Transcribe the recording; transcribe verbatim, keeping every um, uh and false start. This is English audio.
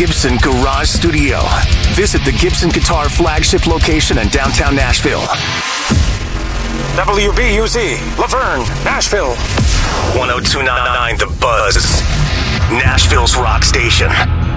Gibson Garage Studio. Visit the Gibson Guitar flagship location in downtown Nashville. W B U Z, Laverne, Nashville. one oh two point nine The Buzz, Nashville's rock station.